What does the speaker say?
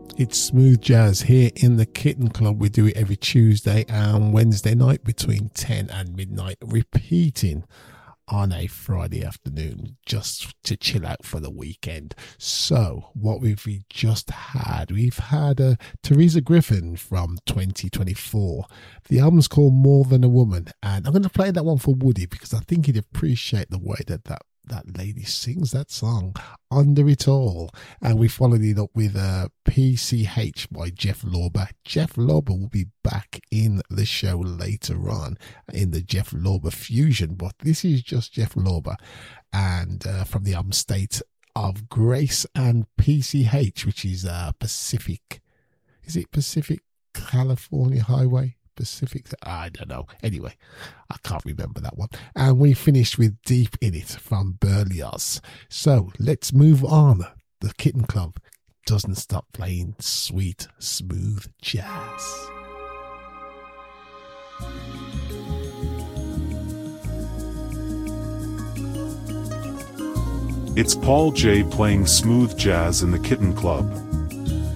It's Smooth Jazz here in the Kitten Club. We do it every Tuesday and Wednesday night between 10 and midnight, repeating on a Friday afternoon just to chill out for the weekend. So what we've just had, we've had Teresa Griffin from 2024. The album's called More Than a Woman, and I'm going to play that one for Woody because I think he'd appreciate the way that lady sings that song, Under It All. And we followed it up with PCH by Jeff Lorber. Jeff Lorber will be back in the show later on in the Jeff Lorber Fusion, but this is just Jeff Lorber, and from the album State of Grace, and PCH, which is Pacific, is it Pacific California Highway? Pacific, I don't know. Anyway, I can't remember that one. And we finished with Deep in It from Berlioz. So let's move on. The Kitten Club doesn't stop playing sweet, smooth jazz. It's Paul J playing smooth jazz in the Kitten Club.